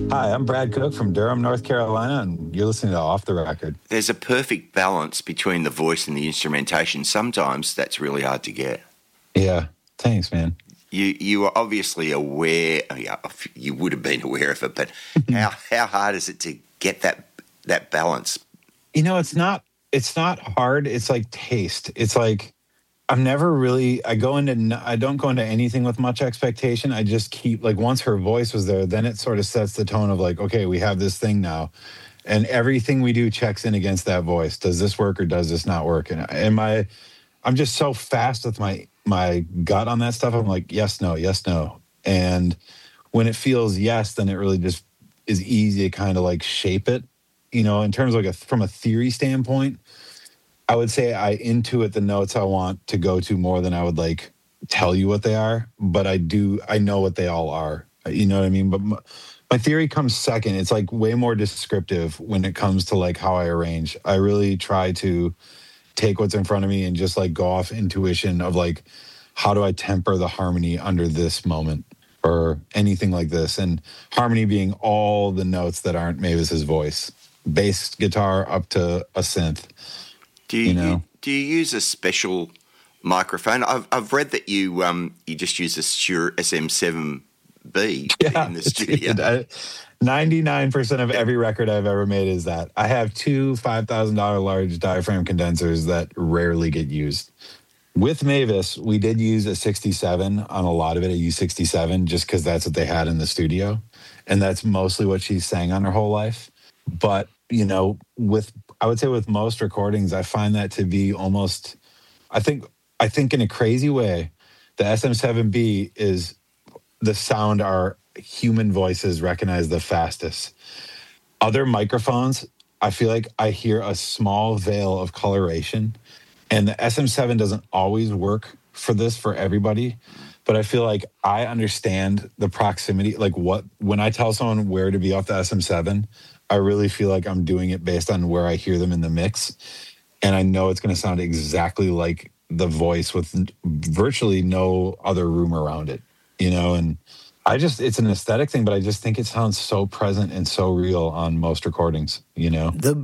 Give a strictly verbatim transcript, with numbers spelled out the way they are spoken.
Hi, I'm Brad Cook from Durham, North Carolina, and you're listening to Off the Record. There's a perfect balance between the voice and the instrumentation. Sometimes that's really hard to get. Yeah, thanks, man. You you are obviously aware, yeah, you would have been aware of it, but how how hard is it to get that that balance? You know, it's not it's not hard. It's like taste. It's like I'm never really, I go into, I don't go into anything with much expectation. I just keep, like, once her voice was there, then it sort of sets the tone of like, okay, we have this thing now. And everything we do checks in against that voice. Does this work or does this not work? And am I, I'm just so fast with my, my gut on that stuff. I'm like, yes, no, yes, no. And when it feels yes, then it really just is easy to kind of like shape it, you know, in terms of like a, from a theory standpoint. I would say I intuit the notes I want to go to more than I would like tell you what they are, but I do, I know what they all are. You know what I mean? But my, my theory comes second. It's like way more descriptive when it comes to like how I arrange. I really try to take what's in front of me and just like go off intuition of like, how do I temper the harmony under this moment or anything like this? And harmony being all the notes that aren't Mavis's voice, bass guitar up to a synth. Do you, you know? do you use a special microphone? I've I've read that you um you just use a Shure S M seven B yeah, in the studio. I, ninety-nine percent of every record I've ever made is that. I have two five thousand dollars large diaphragm condensers that rarely get used. With Mavis, we did use a sixty-seven on a lot of it, a U sixty-seven, just because that's what they had in the studio. And that's mostly what she sang on her whole life. But, you know, with I would say with most recordings, I find that to be almost, I think, I think in a crazy way, the S M seven B is the sound our human voices recognize the fastest. Other microphones, I feel like I hear a small veil of coloration, and the S M seven doesn't always work for this for everybody. But I feel like I understand the proximity, like what, when I tell someone where to be off the S M seven, I really feel like I'm doing it based on where I hear them in the mix. And I know it's going to sound exactly like the voice with virtually no other room around it, you know? And I just, it's an aesthetic thing, but I just think it sounds so present and so real on most recordings, you know? The